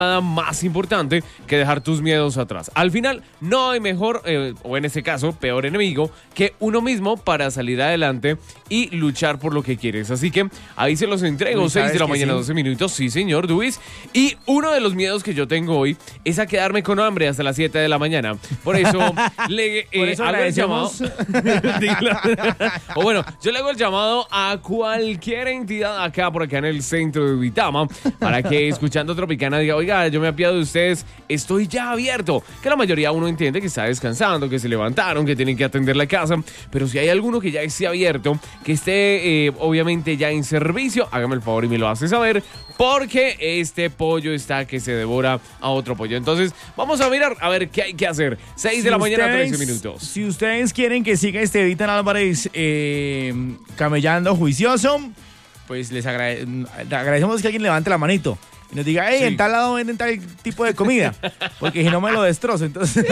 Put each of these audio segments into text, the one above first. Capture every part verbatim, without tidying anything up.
Nada más importante que dejar tus miedos atrás. Al final, no hay mejor, eh, o en este caso, peor enemigo que uno mismo para salir adelante y luchar por lo que quieres. Así que ahí se los entrego, seis de la mañana, sí? doce minutos. Sí, señor, Duis. Y uno de los miedos que yo tengo hoy es a quedarme con hambre hasta las siete de la mañana. Por eso le por eh, eso hago el llamado. agradecemos. O bueno, yo le hago el llamado a cualquier entidad acá, por acá en el centro de Uitama, para que escuchando Tropicana diga, oiga, yo me apiado de ustedes, estoy ya abierto. Que la mayoría uno entiende que está descansando, que se levantaron, que tienen que atender la casa, pero si hay alguno que ya esté abierto, que esté eh, obviamente ya en servicio, hágame el favor y me lo hace saber, porque este pollo está que se devora a otro pollo. Entonces, vamos a mirar a ver qué hay que hacer. seis Si de la mañana, ustedes- trece minutos. Si ustedes quieren que siga este Evitan Álvarez eh, camellando juicioso, pues les agrade- agradecemos que alguien levante la manito y nos diga, hey, Sí. en tal lado venden tal tipo de comida, porque si no me lo destrozo, entonces...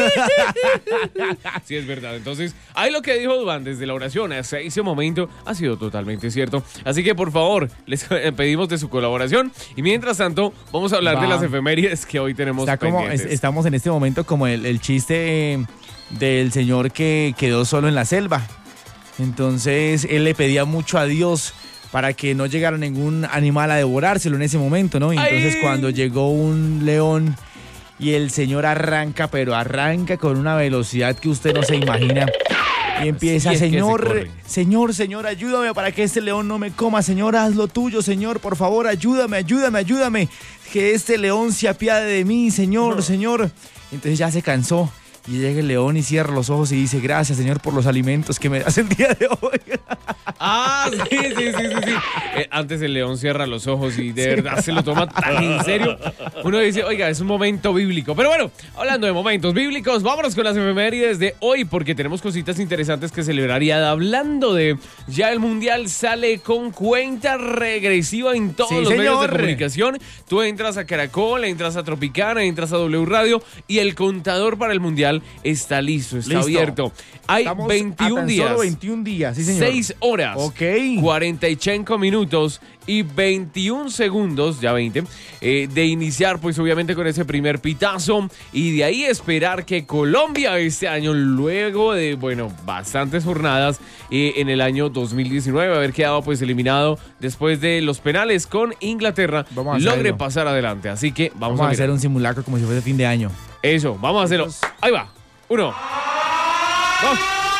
Sí, es verdad. Entonces, ahí lo que dijo Duván desde la oración hasta ese momento ha sido totalmente cierto. Así que, por favor, les pedimos de su colaboración. Y mientras tanto, vamos a hablar Va. de las efemérides que hoy tenemos Está como, pendientes. es- estamos en este momento como el, el chiste eh, del señor que quedó solo en la selva. Entonces él le pedía mucho a Dios para que no llegara ningún animal a devorárselo en ese momento, ¿no? Y entonces ¡Ay! cuando llegó un león y el señor arranca, pero arranca con una velocidad que usted no se imagina. Y empieza, Sí, es que se señor, corre. señor, señor, ayúdame para que este león no me coma. Señor, haz lo tuyo, señor, por favor, ayúdame, ayúdame, ayúdame. Que este león se apiade de mí, señor, No. señor. Entonces ya se cansó. Y llega el león y cierra los ojos y dice, gracias, señor, por los alimentos que me das el día de hoy. Ah, sí, sí, sí, sí, sí. Eh, antes el león cierra los ojos y de verdad se lo toma tan en serio. Uno dice, oiga, es un momento bíblico. Pero bueno, hablando de momentos bíblicos, vámonos con las efemérides de hoy porque tenemos cositas interesantes que celebrar. Y hablando de, ya el Mundial sale con cuenta regresiva en todos Sí, los medios de señor. comunicación. Tú entras a Caracol, entras a Tropicana, entras a W Radio y el contador para el Mundial está listo, está Listo. abierto. Hay Estamos a veintiún tan días. solo veintiún días, sí, señor. seis horas, Ok. cuarenta y cinco minutos y veintiún segundos, ya veinte, eh, de iniciar pues obviamente con ese primer pitazo y de ahí esperar que Colombia este año, luego de, bueno, bastantes jornadas eh, en el año dos mil diecinueve, haber quedado pues eliminado después de los penales con Inglaterra, Vamos a logre hacerlo. pasar adelante. Así que vamos, Vamos a a hacer mirar. un simulacro como si fuese fin de año. Eso, vamos a hacerlo. Ahí va. Uno. Dos.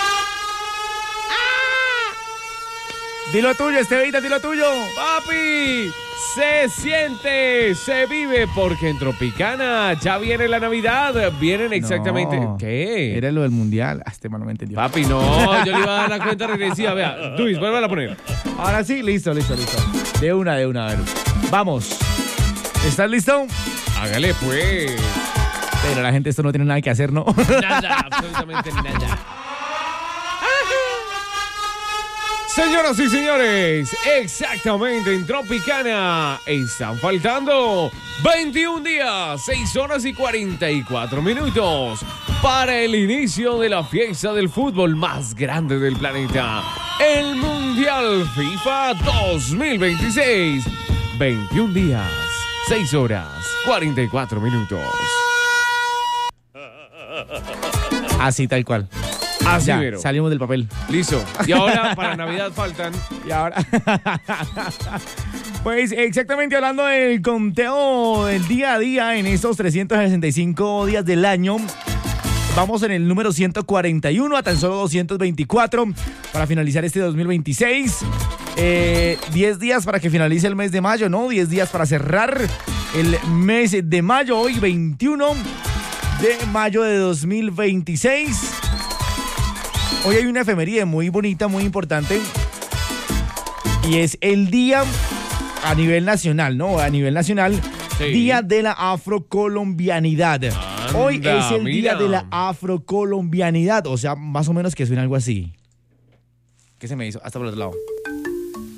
Dilo tuyo, Estevita, dilo tuyo. Papi, se siente, se vive, porque en Tropicana ya viene la Navidad, vienen exactamente... No, ¿Qué? Era lo del mundial. Ah, este man no me entendió. Papi, no, yo le iba a dar la cuenta regresiva, vea. Luis, vuelvan a poner. Ahora sí, listo, listo, listo. De una, de una, a ver. Vamos. ¿Estás listo? Hágale pues. Pero la gente esto no tiene nada que hacer, ¿no? Nada, absolutamente nada. Señoras y señores, exactamente en Tropicana están faltando veintiún días, seis horas y cuarenta y cuatro minutos para el inicio de la fiesta del fútbol más grande del planeta, el Mundial FIFA dos mil veintiséis. veintiún días, seis horas, cuarenta y cuatro minutos. Así, tal cual. Así Ya, mero. salimos del papel. Listo. Y ahora para Navidad faltan... Y ahora. Pues exactamente hablando del conteo del día a día en estos trescientos sesenta y cinco días del año. Vamos en el número ciento cuarenta y uno, a tan solo doscientos veinticuatro para finalizar este dos mil veintiséis. Eh, diez días para que finalice el mes de mayo, ¿no? diez días para cerrar el mes de mayo. Hoy veintiuno de mayo de dos mil veintiséis. Hoy hay una efeméride muy bonita, muy importante. Y es el día a nivel nacional, ¿no? A nivel nacional, Sí. Día de la Afrocolombianidad. Hoy es el mira. Día de la Afrocolombianidad. O sea, más o menos que suena algo así. ¿Qué se me hizo? Hasta por el otro lado.